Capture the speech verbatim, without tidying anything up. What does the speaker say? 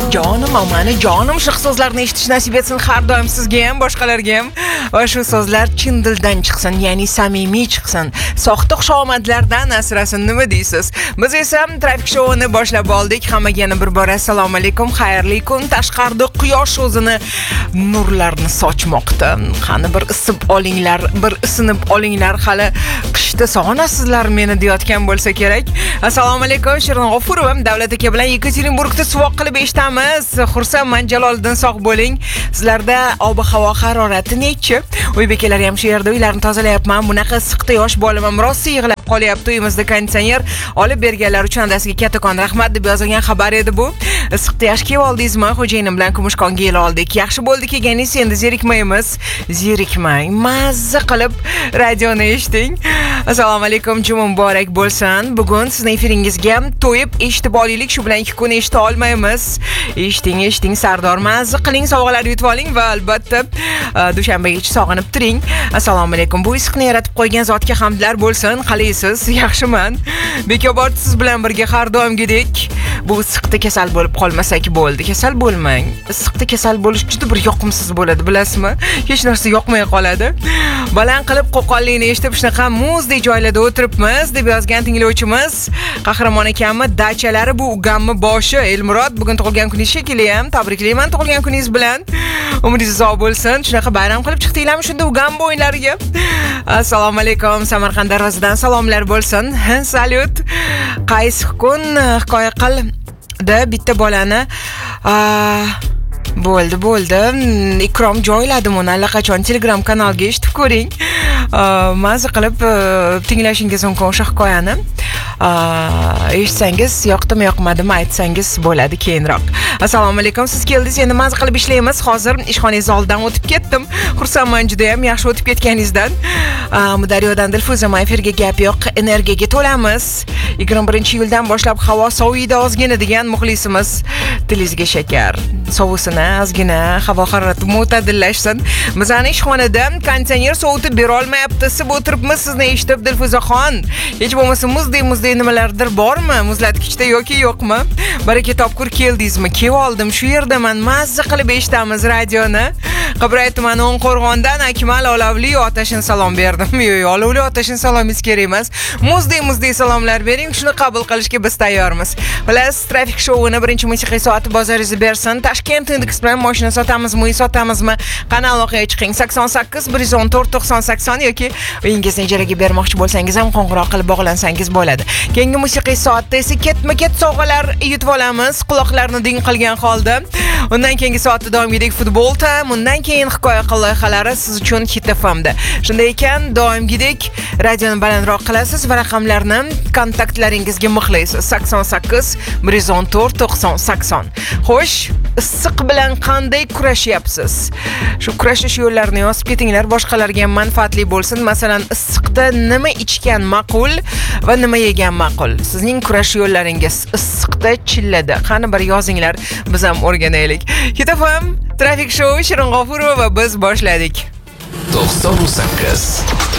Jonim, omani, jonim, shu so'zlarni eshitish nasib etsin har doim sizga ham, boshqalarga ham. Va shu so'zlar chin dildan chiqsin, ya'ni samimiy chiqsin. Soxta xushomadlardan asrasin, nima deysiz? Biz esa Trafik Show'ni boshlab oldik. Hammaga yana bir bora assalomu alaykum, xayrli kun. Tashqarida quyosh o'zini nurlarni sochmoqda. Qani bir isib olinglar, bir isinib olinglar, hali qishda sog'inasizlar meni deyotgan bo'lsa kerak. Assalomu alaykum, Shirin G'ofurova, Davlat aka bilan Yekaterinburgda suvoq qilib eshitamiz. Xursandman, Jaloliddin sog' bo'ling. Sizlarda ob-havo harorati nechi? Uy bekalari ham shu yerda uylarni tozalayapman. Bunaqa issiqda yosh bolaman, rosa yig'lab qolyapti. Uyimizda konditsioner olib berganlar uchun adasiga kattakon rahmat deb yozilgan xabar edi bu. Issiqda yosh kelib oldingizmi? Xo'jayinim bilan Kumushkonga yil oldik. Yaxshi bo'ldi kelganingiz, endi zerikmaymiz. Zerikmang, mazza qilib radioni eshiting. Assalomu alaykum, juma muborak bo'lsin. Bugun sizning efiringizga to'yib eshitib olaylik, shu bilan ikki kun eshita olmaymiz. Eshiting, eshiting, Sardor, mazza qiling, sovg'alar yutib oling va albatta dushanbagacha sog'inib turing. Assalomu alaykum. Bu issiqni yaratib qo'ygan zotga hamdlar bo'lsin. Qalaysiz? Yaxshiman. Bekobod siz bilan birga har doimgidek. Bu issiqda kasal bo'lib qolmasak bo'ldi. Kasal bo'lmang. Issiqda kasal bo'lish juda bir yoqimsiz bo'ladi, bilasizmi? Hech narsa yoqmay qoladi. Baland qilib qo'qonlikni eshitib shunaqa muzdek joylarda o'tiribmiz deb yozgan tinglovchimiz Qahramon akamni dachalari bu ugammi boshi. Elmurod, bugun tug'ilgan kuningiz shekilli ham. Tabriklayman tug'ilgan kuningiz bilan. Umringiz uzoq bo'lsin. Shunaqa bayram qilib chiqdinglarmi shunda ugammi o'yinlariga? Assalomu alaykum, Samarqand darvozadan salomlar bo'lsin. Salyut. Qaysi kun hikoya qildi bitta bolani bo'ldi bo'ldi Ikrom joyladim uni allaqachon Telegram kanalga eshitib ko'ring. Mazza qilib tinglashingiz mumkin o'sha hikoyani. Eshitsangiz yoqdimi yoqmadimi aytsangiz bo'ladi keyinroq. Assalomu alaykum, siz keldingiz, endi mazza qilib ishlaymiz. Hozir ishxonangiz oldidan o'tib ketdim. Xursandman juda ham yaxshi o'tib ketganingizdan. Mudaryodan Dilfuza efirga gap yo'q, energiyaga to'lamiz. yigirma birinchi iyuldan boshlab havo soviydi ozgina degan muxlisimiz tilingizga shakar. Sovusini ozgina havo harorati mo'tadillashsin. Bizning ishxonada konditsioner sovutib bera olmayapti. Siz o'tiribmiz, sizni eshitib Dilfuzaxon. Hech bo'lmasa muzdek muzdek nimalardir bormi? Muzlatgichda yoki yo'qmi? Baraka topkur keldingizmi? Kelib oldim, shu yerdaman. Mazza qilib eshitamiz radioni. Qibray tumani O'nqo'rg'ondan Akmal Olovli otashin salom berdim. Yo'q, Olovli otashin salomingiz kerak emas. Muzdek muzdek salomlar bering, shuni qabul qilishga biz tayyormiz. Bilasiz, Trafik Show'ni birinchi musiqiy soati bozoringiz bersin. Toshkent Index bilan mashina sotamizmi, uy sotamizmi? Kanal orqaga chiqing. sakson sakkiz bir yuz o'n to'rt to'qson sakson yoki uyingizni ijaraga bermoqchi bo'lsangiz ham qo'ng'iroq qilib bog'lansangiz bo'ladi. Keyingi musiqiy soatda esa ketma-ket sovg'alar yutib olamiz, quloqlarni ding qilgan holda. Undan keyingi soatda doimgidek futbol tam, undan keyin hikoya loyihalari siz uchun Hit F M'da. Shunday ekan, doimgidek radioni balandroq qilasiz va raqamlarni kontaktlaringizga mixlaysiz. sakson sakkiz bir yuz o'n to'rt to'qson sakson. Xo'sh, issiq bilan qanday kurashyapsiz? Shu kurashish yo'llarini yozib ketinglar, boshqalarga ham manfaatli bo'lsin. Masalan, issiqda nima ichgan ma'qul va nima yegan ma'qul? Sizning kurash yo'llaringiz issiqda, chillada qani bir yozinglar, biz ham o'rganaylik. Hit F M Trafik Show, Shirin G'ofurova va biz boshladik. to'qson sakkiz